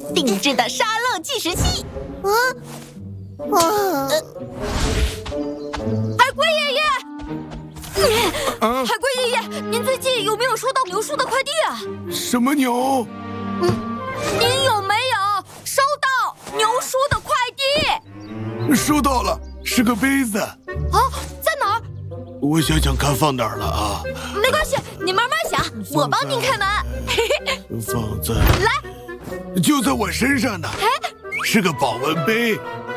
定制的沙漏计时器。 海龟爷爷，海龟爷爷，您最近有没有收到牛叔的快递啊？ 什么牛？ 您有没有收到牛叔的快递？ 收到了，是个杯子。 啊，在哪儿？ 我想想看放哪儿了啊。 没关系，你慢慢想，我帮您开门。 放在来， 就在我身上呢。是个保温杯。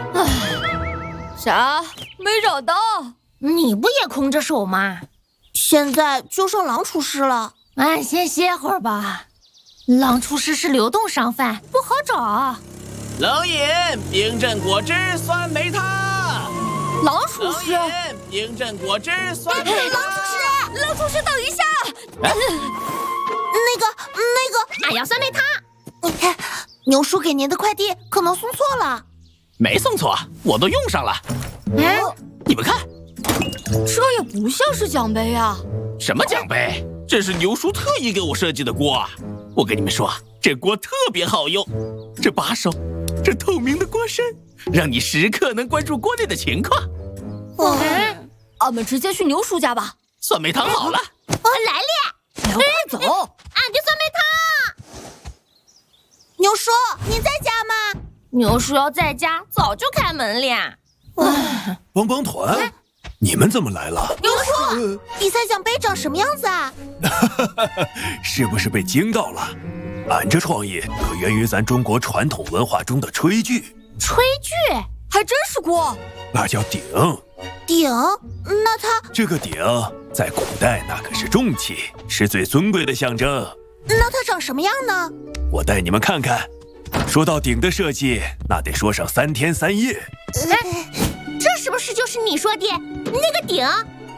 啥？没找到？ 你不也空着手吗？ 现在就剩狼厨师了。 哎，先歇会儿吧。狼厨师是流动商贩，不好找。 冷饮冰镇果汁酸梅汤。 狼厨师， 冷饮冰镇果汁酸梅汤。 狼厨师，等一下。 那个， 俺要酸梅汤。 牛叔给您的快递可能送错了。 没送错，我都用上了。你们看， 这也不像是奖杯啊。 什么奖杯？这是牛叔特意给我设计的锅。我跟你们说，这锅特别好用，这把手，这透明的锅身，让你时刻能关注锅内的情况。 俺们直接去牛叔家吧。 酸梅汤好了。 来了， 快走！ 俺的酸梅汤。 牛叔，您在家吗？ 牛叔要在家，早就开门了。 帮帮团，你们怎么来了？ 牛叔，比赛奖杯长什么样子啊？ 是不是被惊到了？俺这创意可源于咱中国传统文化中的炊具。 炊具还真是锅， 那叫鼎。 鼎？那它这个鼎在古代那可是重器，是最尊贵的象征。 那它长什么样呢？ 我带你们看看。说到鼎的设计，那得说上3天3夜。 这是不是就是你说的那个鼎？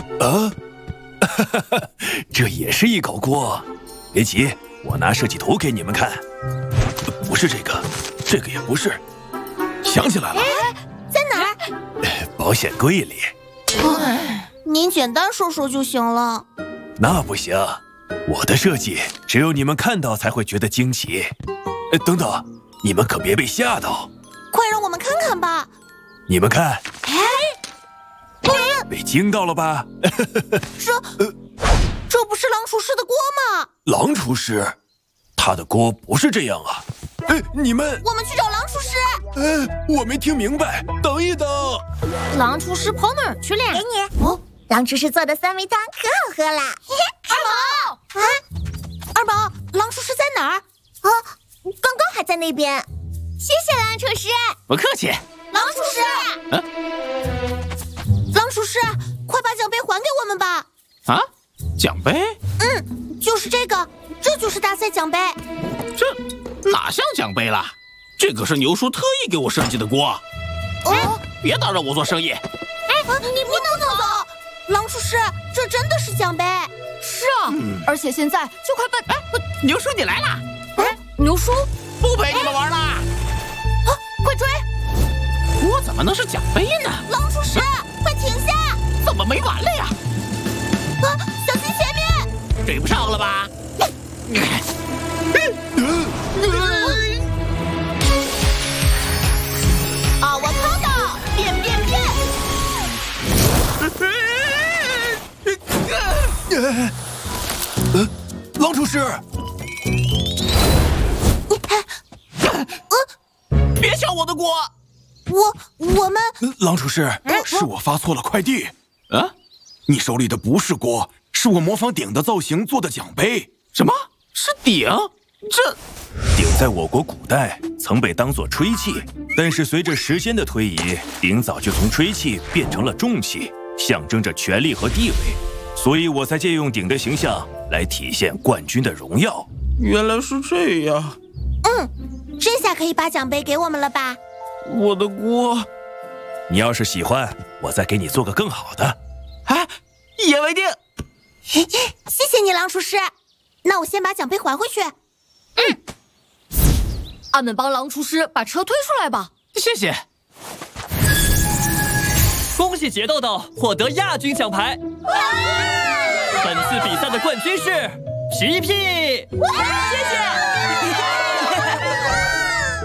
这也是一口锅。别急，我拿设计图给你们看。不是这个，这个也不是。想起来了， 在哪儿？ 保险柜里。 您简单说说就行了。 那不行，我的设计只有你们看到才会觉得惊奇。等等，你们可别被吓到。 快让我们看看吧。 你们看，被惊到了吧？ 这不是狼厨师的锅吗？ 狼厨师，他的锅不是这样啊！你们， 我们去找狼厨师。 我没听明白，等一等。 狼厨师跑哪儿去了？ 给你。狼厨师做的酸梅汤可好喝了。二宝，狼厨师在哪儿？刚刚还在那边。谢谢狼厨师。 不客气。 狼厨师，狼厨师，快把奖杯还给我们吧！ 啊，奖杯？ 就是这个，这就是大赛奖杯。 这哪像奖杯了？这可是牛叔特意给我设计的锅。别打扰我做生意。 你不能走！狼厨师，这真的是奖杯。 是啊，而且现在就快奔。 牛叔你来了。 牛叔， 不陪你们玩了。 快追！ 锅怎么能是奖杯呢？ 狼厨师，快停下！ 怎么没完了呀？ 小心前面！ 追不上了吧？ 啊，我看到！变！ 狼厨师， 别抢我的锅！ 我们狼厨师，是我发错了快递。 你手里的不是锅，是我模仿鼎的造型做的奖杯。 什么？是鼎？这鼎在我国古代曾被当作吹器，但是随着时间的推移，鼎早就从吹器变成了重器，象征着权力和地位。所以我才借用鼎的形象来体现冠军的荣耀。 原来是这样。 这下可以把奖杯给我们了吧？ 我的锅， 你要是喜欢，我再给你做个更好的。 一言为定。 谢谢你，狼厨师。那我先把奖杯还回去。 俺们帮狼厨师把车推出来吧。 谢谢。 恭喜决斗斗获得亚军奖牌。本次比赛的冠军是皮皮。 谢谢。